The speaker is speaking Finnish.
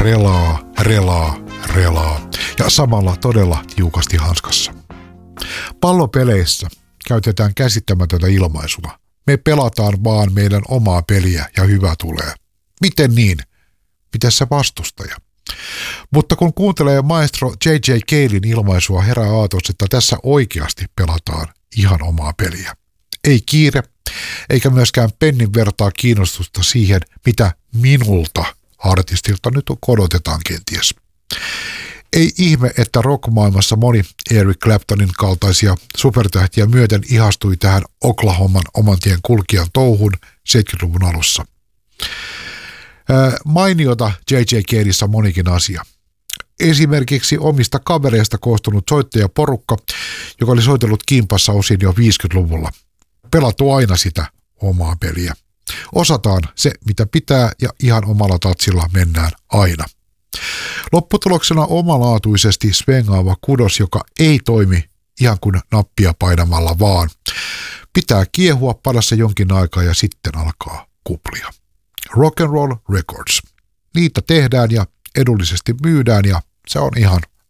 relaa ja samalla todella tiukasti hanskassa. Pallopeleissä käytetään käsittämätöntä ilmaisua. Me pelataan vaan meidän omaa peliä ja hyvä tulee. Miten niin? Mitäs se vastustaja? Mutta kun kuuntelee maestro J.J. Calein ilmaisua, herää aatos, että tässä oikeasti pelataan ihan omaa peliä. Ei kiire, eikä myöskään pennin vertaa kiinnostusta siihen, mitä minulta artistilta nyt odotetaan kenties. Ei ihme, että rockmaailmassa moni Eric Claptonin kaltaisia supertähtiä myöten ihastui tähän Oklahoman oman tien kulkijan touhun 70-luvun alussa. Mainiota J.J. Caleissa monikin asia. Esimerkiksi omista kavereista koostunut soittajaporukka, joka oli soitellut kimpassa osin jo 50-luvulla. Pelattu aina sitä omaa peliä. Osataan se, mitä pitää, ja ihan omalla tatsilla mennään aina. Lopputuloksena omalaatuisesti svengaava kudos, joka ei toimi ihan kuin nappia painamalla vaan. Pitää kiehua padassa jonkin aikaa ja sitten alkaa kuplia. Rock and Roll Records. Niitä tehdään ja edullisesti myydään ja se on ihan